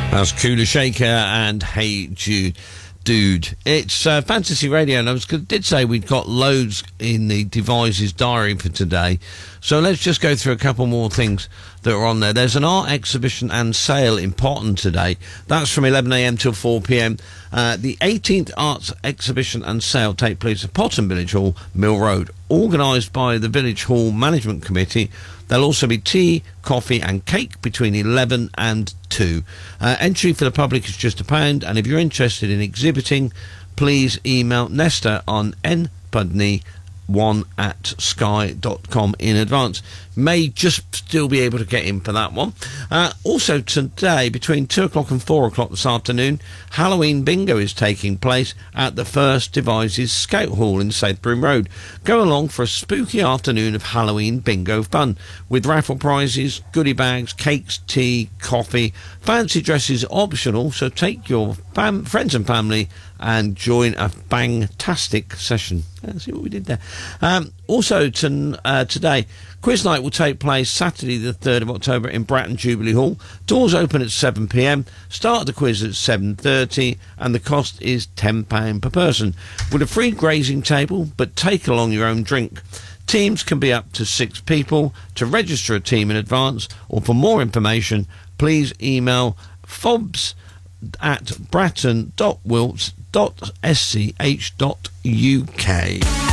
That's Kula Shaker and Hey Jude. Dude, it's Fantasy Radio, and I did say we'd got loads in the Devices diary for today, so let's just go through a couple more things that are on there. There's an art exhibition and sale in Potton today. That's from 11am till 4pm. The 18th Arts Exhibition and Sale take place at Potton Village Hall, Mill Road, organised by the Village Hall Management Committee. There'll also be tea, coffee and cake between 11 and 2. Entry for the public is just £1, and if you're interested in exhibiting, please email Nesta on npudney1@sky.com in advance. May just still be able to get in for that one. Also today, between 2 o'clock and 4 o'clock this afternoon, Halloween Bingo is taking place at the First Devices Scout Hall in South Broom Road. Go along for a spooky afternoon of Halloween Bingo fun, with raffle prizes, goodie bags, cakes, tea, coffee. Fancy dresses optional, so take your friends and family and join a bang-tastic session. Let's see what we did there. Also today, quiz night will take place Saturday the 3rd of October in Bratton Jubilee Hall. Doors open at 7pm, start the quiz at 7:30, and the cost is £10 per person, with a free grazing table, but take along your own drink. Teams can be up to 6 people. To register a team in advance, or for more information, please email fobs@bratton.wilts.sch.uk.